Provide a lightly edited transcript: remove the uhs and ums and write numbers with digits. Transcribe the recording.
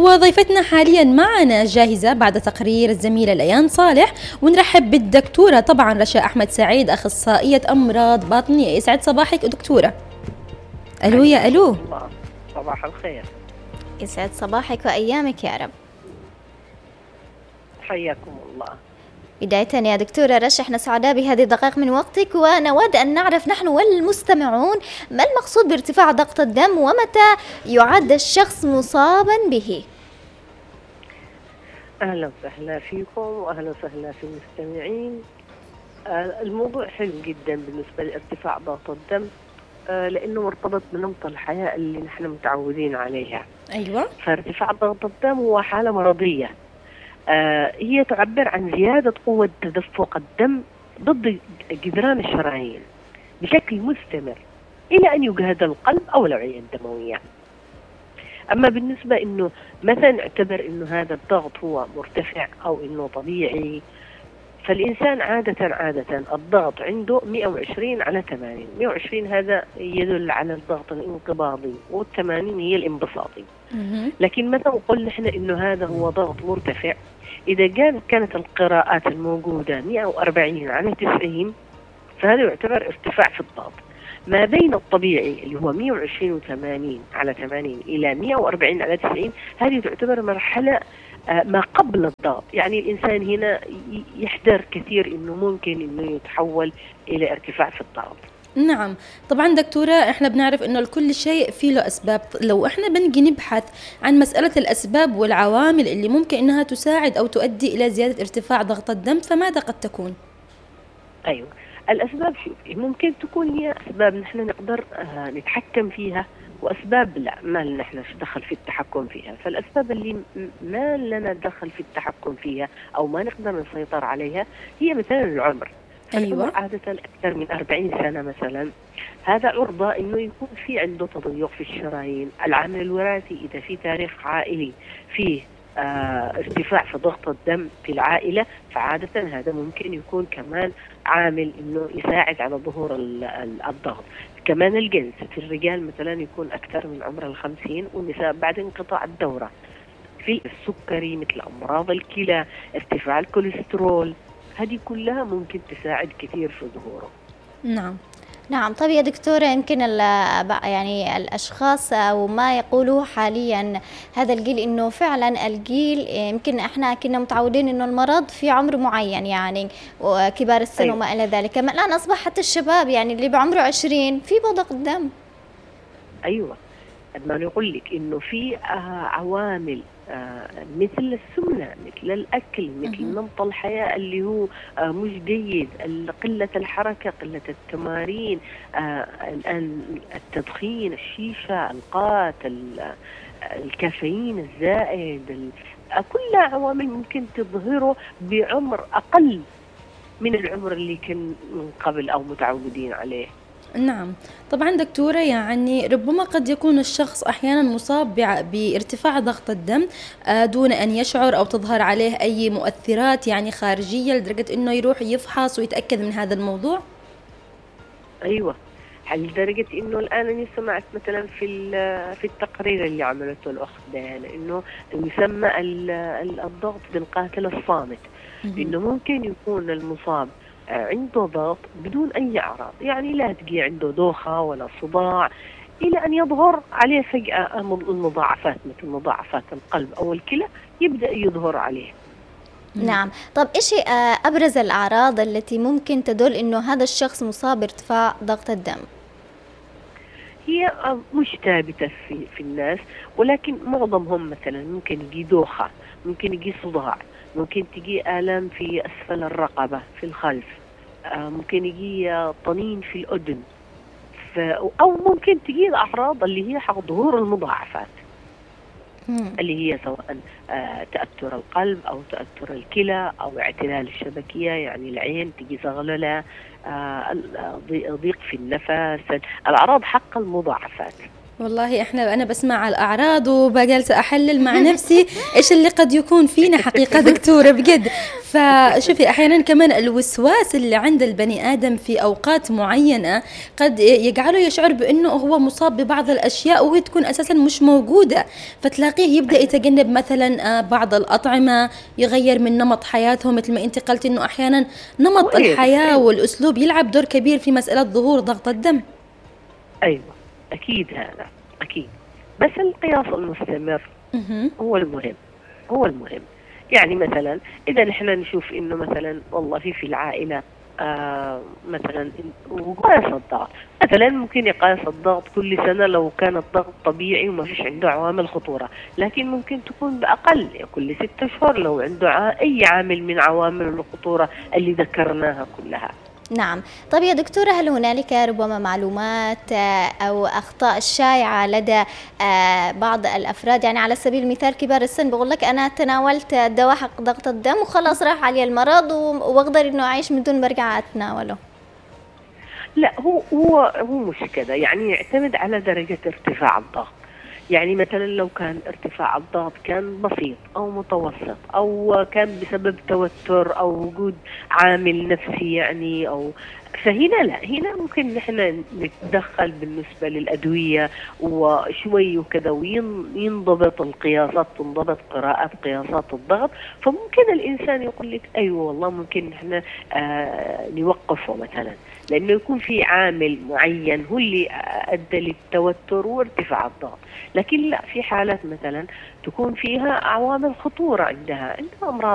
وضيفتنا حاليا معنا جاهزة بعد تقرير الزميلة ليان صالح، ونرحب بالدكتورة طبعا رشا أحمد سعيد، أخصائية أمراض باطنية. يسعد صباحك دكتورة. ألو يا ألو. صباح الخير. يسعد صباحك وأيامك يا رب. حياكم الله. بداية يا دكتورة رشا، احنا سعداء بهذه الدقائق من وقتك، ونود أن نعرف نحن والمستمعون ما المقصود بارتفاع ضغط الدم، ومتى يعد الشخص مصابا به؟ أهلا وسهلا فيكم وأهلا وسهلا في المستمعين. الموضوع حلو جدا بالنسبة لارتفاع ضغط الدم، لأنه مرتبط بنمط الحياة اللي نحن متعودين عليها. أيوة. فارتفاع ضغط الدم هو حالة مرضية، هي تعبر عن زيادة قوة تدفق الدم ضد جدران الشرايين بشكل مستمر إلى أن يجهد القلب أو الأوعية الدموية. أما بالنسبة إنه مثلا نعتبر إنه هذا الضغط هو مرتفع أو إنه طبيعي، فالإنسان عادة الضغط عنده 120/80. 120 هذا يدل على الضغط الانقباضي، وال80 هي الانبساطي. لكن مثلا نقول نحن إنه هذا هو ضغط مرتفع إذا كانت القراءات الموجودة 140/90، فهذا يعتبر ارتفاع في الضغط. ما بين الطبيعي اللي هو 120/80 إلى 140/90، هذه تعتبر مرحلة ما قبل الضغط. يعني الإنسان هنا يحذر كثير إنه ممكن إنه يتحول إلى ارتفاع في الضغط. نعم طبعا دكتورة، احنا بنعرف انه لكل شيء فيه له اسباب. لو احنا بنجي نبحث عن مسألة الاسباب والعوامل اللي ممكن انها تساعد او تؤدي الى زيادة ارتفاع ضغط الدم، فماذا قد تكون؟ ايوه، الاسباب ممكن تكون هي اسباب نحن نقدر نتحكم فيها، واسباب لا، ما نحن دخل في التحكم فيها. فالاسباب اللي ما لنا دخل في التحكم فيها او ما نقدر نسيطر عليها هي مثلا العمر. أيوة. عادة أكثر من 40 سنة مثلا، هذا عرضة إنه يكون في عنده تضيق في الشرايين. العامل الوراثي، إذا في تاريخ عائلي فيه ارتفاع في ضغط الدم في العائلة، فعادة هذا ممكن يكون كمان عامل إنه يساعد على ظهور الضغط. كمان الجنس في الرجال مثلا يكون أكثر من عمر 50، والنساء بعد انقطاع الدورة. في السكري مثل أمراض الكلى، ارتفاع الكوليسترول، هذه كلها ممكن تساعد كثير في ظهوره. نعم. طيب يا دكتورة، يمكن يعني الأشخاص أو ما يقولوه حاليا هذا الجيل، إنه فعلا الجيل يمكن إحنا كنا متعودين إنه المرض في عمر معين، يعني وكبار السن. أيوة. وما إلى ذلك. كما الآن أصبح حتى الشباب يعني اللي بعمره 20 في ضغط الدم. أيوة، ما نقول لك إنه في عوامل مثل السمنة، مثل الأكل، مثل نمط الحياة اللي هو مش جيد، قلة الحركة، قلة التمارين، الآن التدخين، الشيشة، القات، الكافيين الزائد، كلها عوامل ممكن تظهره بعمر أقل من العمر اللي كان من قبل أو متعودين عليه. نعم طبعا دكتورة، يعني ربما قد يكون الشخص أحيانا مصاب بارتفاع ضغط الدم دون أن يشعر، أو تظهر عليه أي مؤثرات يعني خارجية لدرجة أنه يروح يفحص ويتأكد من هذا الموضوع. أيوة، لدرجة إنه الآن أنا سمعت مثلا في التقرير اللي عملته الأخت ديانا إنه يسمى الضغط بالقاتل الصامت. إنه ممكن يكون المصاب عنده ضغط بدون أي أعراض، يعني لا تجي عنده دوخة ولا صداع، إلى أن يظهر عليه فجأة المضاعفات مثل مضاعفات القلب أو الكلى، يبدأ يظهر عليه. نعم. طب إيش أبرز الأعراض التي ممكن تدل إنه هذا الشخص مصاب بارتفاع ضغط الدم؟ هي مش ثابتة في الناس، ولكن معظمهم مثلا ممكن يجي دوخة، ممكن يجي صداع، ممكن تجي آلام في أسفل الرقبة في الخلف، ممكن يجي طنين في الأذن، أو ممكن تجي الأعراض اللي هي حق ظهور المضاعفات اللي هي سواء تأثر القلب أو تأثر الكلى أو اعتلال الشبكية، يعني العين تجي زغللة، ضيق في النفس، الأعراض حق المضاعفات. والله أنا بسمع الأعراض وبجلس أحلل مع نفسي إيش اللي قد يكون فينا حقيقة دكتورة بجد. فشوفي أحيانا كمان الوسواس اللي عند البني آدم في أوقات معينة قد يجعله يشعر بأنه هو مصاب ببعض الأشياء وهي تكون أساسا مش موجودة، فتلاقيه يبدأ يتجنب مثلا بعض الأطعمة، يغير من نمط حياته، مثل ما أنت قلت أنه أحيانا نمط الحياة والأسلوب يلعب دور كبير في مسألة ظهور ضغط الدم. أيوة أكيد، هذا أكيد، بس القياس المستمر هو المهم، هو المهم. يعني مثلا إذا نحن نشوف إنه مثلا والله في العائلة مثلا وقاس الضغط، مثلا ممكن يقاس الضغط كل سنة لو كان الضغط طبيعي وما فيش عنده عوامل خطورة، لكن ممكن تكون بأقل كل 6 أشهر لو عنده أي عامل من عوامل الخطورة اللي ذكرناها كلها. نعم. طيب يا دكتورة، هل هنالك ربما معلومات أو أخطاء شائعة لدى بعض الأفراد؟ يعني على سبيل المثال كبار السن بقول لك أنا تناولت دواء حق ضغط الدم وخلاص راح علي المرض وأقدر إنه أعيش من دون ما أرجع أتناوله. لا، هو مش كده، يعني يعتمد على درجة ارتفاع الضغط. يعني مثلا لو كان ارتفاع الضغط كان بسيط أو متوسط أو كان بسبب توتر أو وجود عامل نفسي يعني أو فهنا لا، هنا ممكن نحن نتدخل بالنسبة للأدوية وشوي وكذا وينضبط القياسات، تنضبط قراءة قياسات الضغط. فممكن الإنسان يقول لك أيوة والله ممكن نحن نوقفه مثلا، لأنه يكون في عامل معين هو اللي أدى للتوتر وارتفاع الضغط. لكن لا، في حالات مثلا تكون فيها عوامل خطورة عندها أمراض